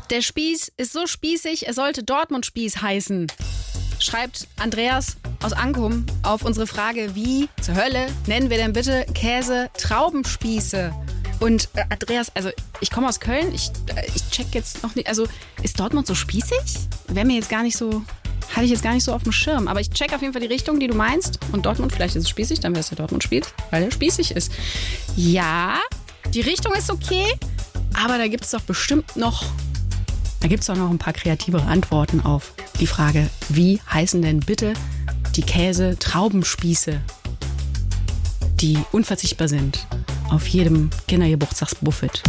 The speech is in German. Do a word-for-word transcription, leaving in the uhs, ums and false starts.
Der Spieß ist so spießig, er sollte Dortmund-Spieß heißen. Schreibt Andreas aus Ankum auf unsere Frage, wie zur Hölle nennen wir denn bitte Käse-Traubenspieße? Und äh, Andreas, also ich komme aus Köln, ich, äh, ich check jetzt noch nicht, also ist Dortmund so spießig? Wäre mir jetzt gar nicht so, hatte ich jetzt gar nicht so auf dem Schirm. Aber ich check auf jeden Fall die Richtung, die du meinst. Und Dortmund, vielleicht ist es spießig, dann wäre es ja Dortmund-Spieß, weil er spießig ist. Ja, die Richtung ist okay, aber da gibt es doch bestimmt noch, da gibt es doch noch ein paar kreativere Antworten auf die Frage, wie heißen denn bitte die Käse-Traubenspieße, die unverzichtbar sind auf jedem Kindergeburtstagsbuffet.